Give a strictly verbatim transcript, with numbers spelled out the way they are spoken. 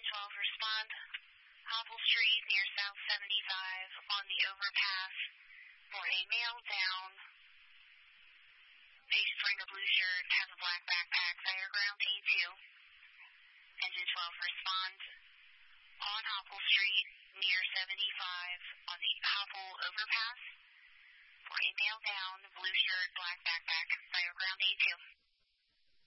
twelve, respond. Hopple Street near South seventy-five on the overpass for a male down. He's wearing a blue shirt, has a black backpack, Fireground A two. Engine twelve, respond. On Hopple Street near seventy-five on the Hopple overpass for a male down, blue shirt, black backpack, Fireground A two.